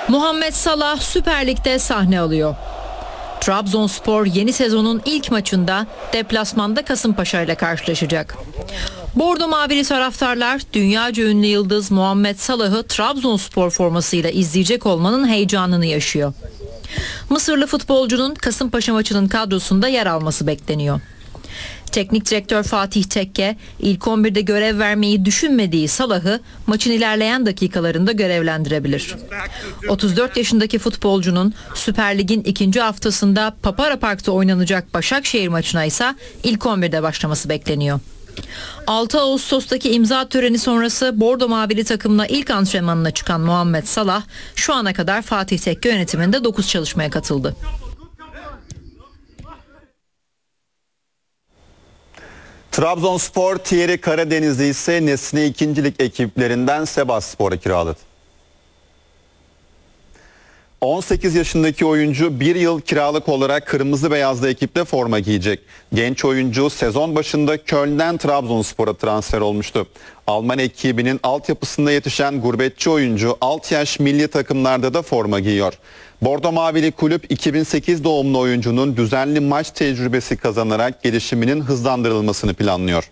Muhammed Salah Süper Lig'de sahne alıyor. Trabzonspor yeni sezonun ilk maçında deplasmanda Kasımpaşa ile karşılaşacak. Bordo Mavili taraftarlar dünyaca ünlü yıldız Muhammed Salah'ı Trabzonspor formasıyla izleyecek olmanın heyecanını yaşıyor. Mısırlı futbolcunun Kasımpaşa maçının kadrosunda yer alması bekleniyor. Teknik direktör Fatih Tekke ilk 11'de görev vermeyi düşünmediği Salah'ı maçın ilerleyen dakikalarında görevlendirebilir. 34 yaşındaki futbolcunun Süper Lig'in ikinci haftasında Papara Park'ta oynanacak Başakşehir maçına ise ilk 11'de başlaması bekleniyor. 6 Ağustos'taki imza töreni sonrası Bordo Mavili takımla ilk antrenmanına çıkan Muhammed Salah şu ana kadar Fatih Tekke yönetiminde 9 çalışmaya katıldı. Trabzonspor Thierry Karadeniz'i ise Nesne 2. Lig ekiplerinden Sivasspor'a kiraladı. 18 yaşındaki oyuncu bir yıl kiralık olarak kırmızı beyazlı ekipte forma giyecek. Genç oyuncu sezon başında Köln'den Trabzonspor'a transfer olmuştu. Alman ekibinin altyapısında yetişen gurbetçi oyuncu alt yaş milli takımlarda da forma giyiyor. Bordo Mavili kulüp 2008 doğumlu oyuncunun düzenli maç tecrübesi kazanarak gelişiminin hızlandırılmasını planlıyor.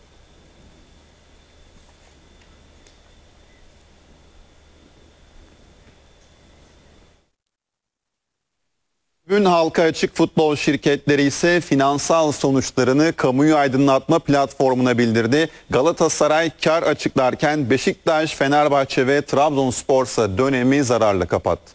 Bugün halka açık futbol şirketleri ise finansal sonuçlarını kamuyu aydınlatma platformuna bildirdi. Galatasaray kar açıklarken Beşiktaş, Fenerbahçe ve Trabzonspor ise dönemi zararla kapattı.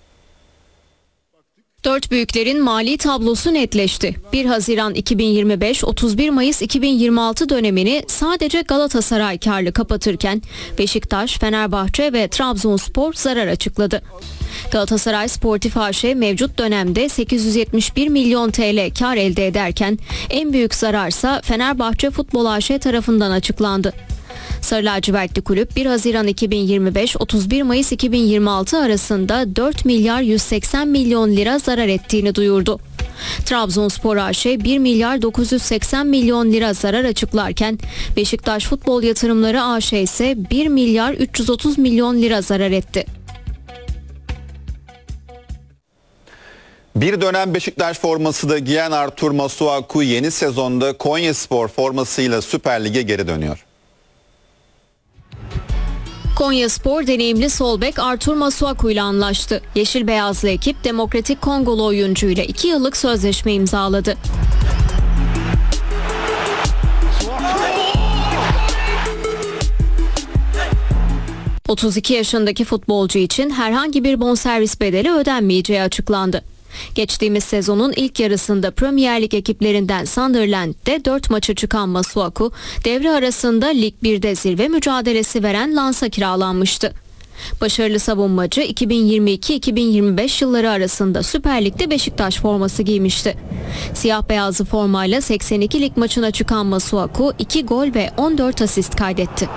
Dört büyüklerin mali tablosu netleşti. 1 Haziran 2025-31 Mayıs 2026 dönemini sadece Galatasaray karlı kapatırken Beşiktaş, Fenerbahçe ve Trabzonspor zarar açıkladı. Galatasaray Sportif AŞ mevcut dönemde 871 milyon TL kar elde ederken en büyük zararsa Fenerbahçe Futbol AŞ tarafından açıklandı. Sarı lacivertli kulüp 1 Haziran 2025-31 Mayıs 2026 arasında 4 milyar 180 milyon lira zarar ettiğini duyurdu. Trabzonspor AŞ 1 milyar 980 milyon lira zarar açıklarken Beşiktaş Futbol Yatırımları AŞ ise 1 milyar 330 milyon lira zarar etti. Bir dönem Beşiktaş forması da giyen Artur Masuaku yeni sezonda Konyaspor formasıyla Süper Lig'e geri dönüyor. Konyaspor deneyimli sol bek Artur Masuaku ile anlaştı. Yeşil beyazlı ekip Demokratik Kongolu oyuncuyla 2 yıllık sözleşme imzaladı. ...32 yaşındaki futbolcu için herhangi bir bonservis bedeli ödenmeyeceği açıklandı. Geçtiğimiz sezonun ilk yarısında Premier Lig ekiplerinden Sunderland'de 4 maça çıkan Masuaku, devre arasında Lig 1'de zirve mücadelesi veren Lens'a kiralanmıştı. Başarılı savunmacı 2022-2025 yılları arasında Süper Lig'de Beşiktaş forması giymişti. Siyah beyazlı formayla 82 lig maçına çıkan Masuaku 2 gol ve 14 asist kaydetti.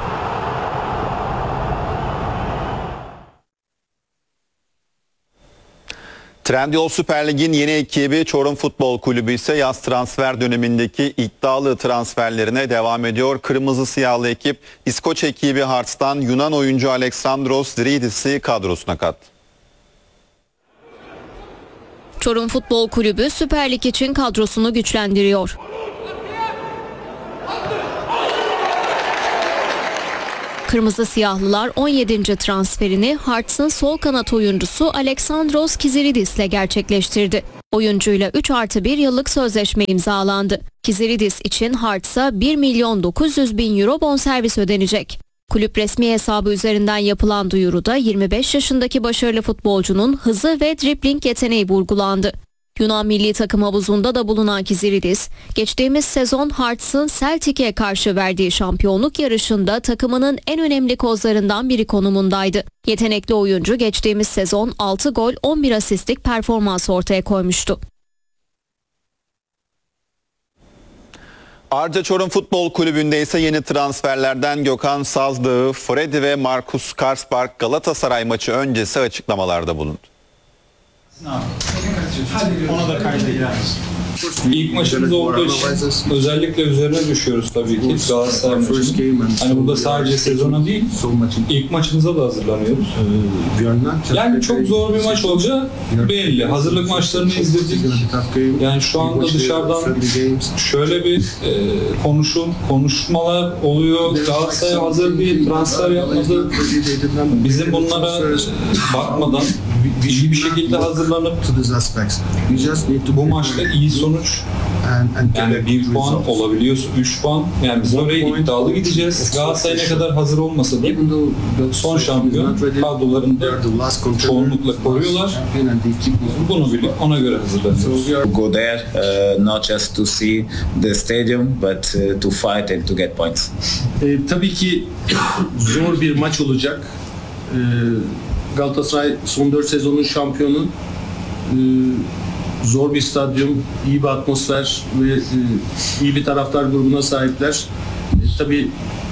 Trendyol Süper Lig'in yeni ekibi Çorum Futbol Kulübü ise yaz transfer dönemindeki iddialı transferlerine devam ediyor. Kırmızı siyahlı ekip İskoç ekibi Hearts'tan Yunan oyuncu Alexandros Zridis'i kadrosuna kattı. Çorum Futbol Kulübü Süper Lig için kadrosunu güçlendiriyor. Kırmızı Siyahlılar 17. transferini Hearts'ın sol kanat oyuncusu Alexandros Kiziridis ile gerçekleştirdi. Oyuncuyla 3+1 yıllık sözleşme imzalandı. Kiziridis için Hearts'a 1 milyon 900 bin euro bonservis ödenecek. Kulüp resmi hesabı üzerinden yapılan duyuruda 25 yaşındaki başarılı futbolcunun hızı ve dribling yeteneği vurgulandı. Yunan milli takım havuzunda da bulunan Kiziridis, geçtiğimiz sezon Hearts'ın Celtic'e karşı verdiği şampiyonluk yarışında takımının en önemli kozlarından biri konumundaydı. Yetenekli oyuncu geçtiğimiz sezon 6 gol 11 asistlik performans ortaya koymuştu. Arca Çorum Futbol Kulübü'nde ise yeni transferlerden Gökhan Sazdığı, Freddy ve Markus Karspark Galatasaray maçı öncesi açıklamalarda bulundu. Ona da kayda girer misin? İlk maçımız olduğu için özellikle üzerine düşüyoruz tabii ki Galatasaray maçının. Hani burada sadece sezona değil, ilk maçımıza da hazırlanıyoruz. Yani çok zor bir maç olacağı belli. Hazırlık maçlarını izledik. Yani şu anda dışarıdan şöyle bir konuşmalar oluyor. Galatasaray hazır bir transfer yapmadı. Bizim bunlara bakmadan iyi bir şekilde hazırlanıp bu maçta iyi sonuç, yani 1 puan olabiliyorsa 3 puan, yani biz oraya iddialı gideceğiz. Galatasaray ne kadar hazır olmasa da son şampiyon kadrolarında çoğunlukla koruyorlar. Bunu bilip ona göre hazırlanıyoruz. Go there, not just to see the stadium, but to fight and to get points. Tabii ki zor bir maç olacak. Galatasaray son 4 sezonun şampiyonu. Zor bir stadyum, iyi bir atmosfer ve iyi bir taraftar grubuna sahipler. Tabii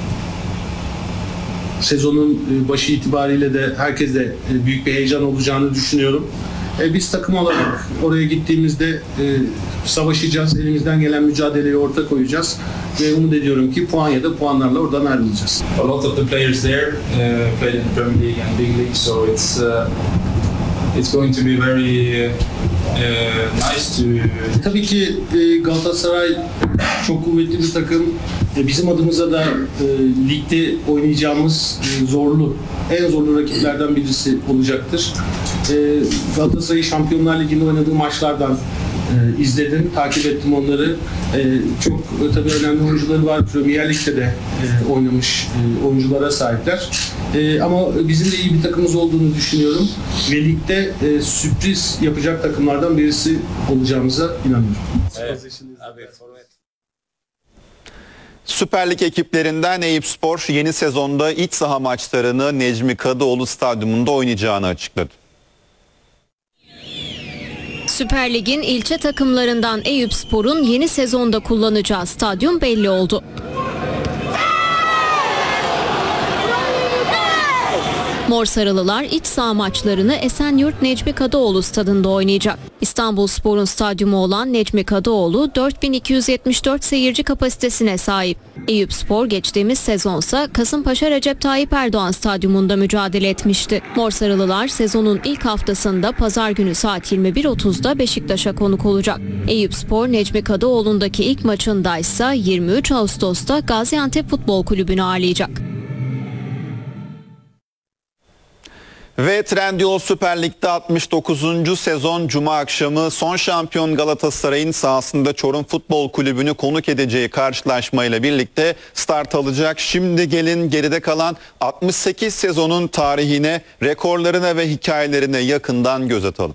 sezonun başı itibariyle de herkes de büyük bir heyecan olacağını düşünüyorum. Biz takım olarak oraya gittiğimizde savaşacağız, elimizden gelen mücadeleyi ortaya koyacağız ve umut ediyorum ki puan ya da puanlarla oradan ayrılacağız. A lot of the players there played in the Premier League and Big League, so it's going to be very nice to... Tabii ki Galatasaray çok kuvvetli bir takım. Bizim adımıza da ligde oynayacağımız en zorlu rakiplerden birisi olacaktır. Galatasaray'ı Şampiyonlar Ligi'nde oynadığı maçlardan izledim, takip ettim onları. Çok tabii önemli oyuncuları var. Premier Lig'de de oynamış oyunculara sahipler. Ama bizim de iyi bir takımımız olduğunu düşünüyorum. Ve ligde sürpriz yapacak takımlardan birisi olacağımıza inanıyorum. Süper Lig ekiplerinden Eyüpspor yeni sezonda iç saha maçlarını Necmi Kadıoğlu Stadyumunda oynayacağını açıkladı. Süper Lig'in ilçe takımlarından Eyüpspor'un yeni sezonda kullanacağı stadyum belli oldu. Mor Sarılılar iç saha maçlarını Esenyurt Necmi Kadıoğlu stadında oynayacak. İstanbulspor'un stadyumu olan Necmi Kadıoğlu 4274 seyirci kapasitesine sahip. Eyüpspor geçtiğimiz sezonsa Kasımpaşa Recep Tayyip Erdoğan stadyumunda mücadele etmişti. Mor Sarılılar sezonun ilk haftasında pazar günü saat 21.30'da Beşiktaş'a konuk olacak. Eyüpspor Necmi Kadıoğlu'ndaki ilk maçındaysa 23 Ağustos'ta Gaziantep Futbol Kulübü'nü ağırlayacak. Ve Trendyol Süper Lig'de 69. sezon Cuma akşamı son şampiyon Galatasaray'ın sahasında Çorum Futbol Kulübü'nü konuk edeceği karşılaşmayla birlikte start alacak. Şimdi gelin geride kalan 68 sezonun tarihine, rekorlarına ve hikayelerine yakından göz atalım.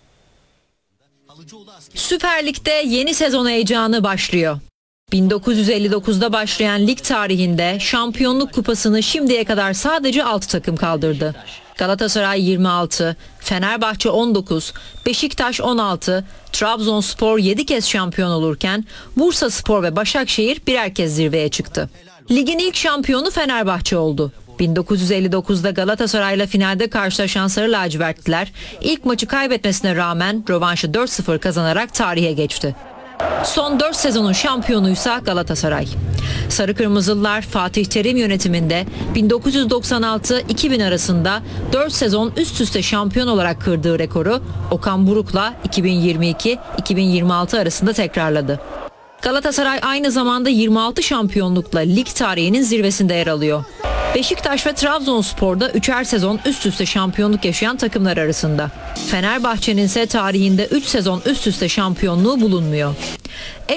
Süper Lig'de yeni sezon heyecanı başlıyor. 1959'da başlayan lig tarihinde şampiyonluk kupasını şimdiye kadar sadece 6 takım kaldırdı. Galatasaray 26, Fenerbahçe 19, Beşiktaş 16, Trabzonspor 7 kez şampiyon olurken Bursaspor ve Başakşehir birer kez zirveye çıktı. Ligin ilk şampiyonu Fenerbahçe oldu. 1959'da Galatasaray'la finalde karşılaşan Sarı Lacivertliler ilk maçı kaybetmesine rağmen rövanşı 4-0 kazanarak tarihe geçti. Son 4 sezonun şampiyonuysa Galatasaray. Sarı Kırmızılılar Fatih Terim yönetiminde 1996-2000 arasında 4 sezon üst üste şampiyon olarak kırdığı rekoru Okan Buruk'la 2022-2026 arasında tekrarladı. Galatasaray aynı zamanda 26 şampiyonlukla lig tarihinin zirvesinde yer alıyor. Beşiktaş ve Trabzonspor'da 3'er sezon üst üste şampiyonluk yaşayan takımlar arasında. Fenerbahçe'nin ise tarihinde 3 sezon üst üste şampiyonluğu bulunmuyor.